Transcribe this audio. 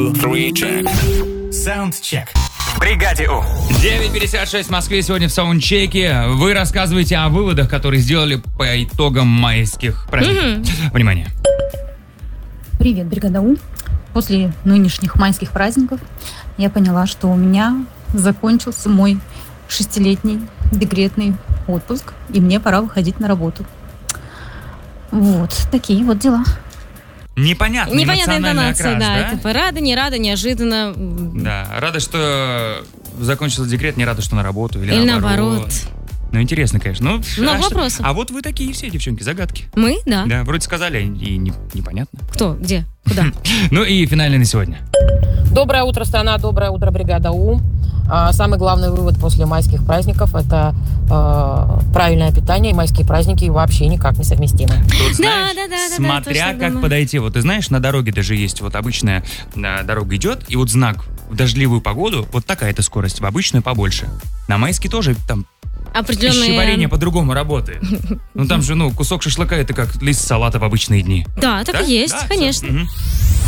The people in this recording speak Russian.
3, check. Soundcheck. В бригаде У. 9:56 в Москве сегодня в саундчеке. Вы рассказываете о выводах, которые сделали по итогам майских праздников. Внимание. Привет, бригада У. После нынешних майских праздников я поняла, что у меня закончился мой 6-летний декретный отпуск, и мне пора выходить на работу. Вот, такие вот дела. Непонятная интонация, окрас, да. Типа рада, не рада, неожиданно. Да, рада, что закончился декрет, не рада, что на работу. Или наоборот. Ну, интересно, конечно. Много вопросов. А вот вы такие все, девчонки, загадки. Мы? Да. Да, вроде сказали, и непонятно. Кто? Где? Куда? Ну и финальный на сегодня. Доброе утро, страна, доброе утро, бригада У. Самый главный вывод после майских праздников – это правильное питание, и майские праздники вообще никак не совместимы. Тут, знаешь, смотря как подойти. Вот ты знаешь, на дороге даже есть вот обычная дорога идет, и вот знак в дождливую погоду, вот такая-то скорость, в обычную побольше. На майские тоже там пищеварение по-другому работает. Ну там же, кусок шашлыка – это как лист салата в обычные дни. Да, так и есть, да, конечно.